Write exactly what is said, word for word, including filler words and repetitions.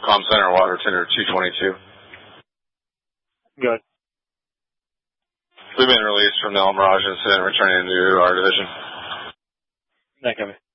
Comm Center, water tender two twenty-two. Good. We've been released from the El Mirage incident, returning to our division. That copy.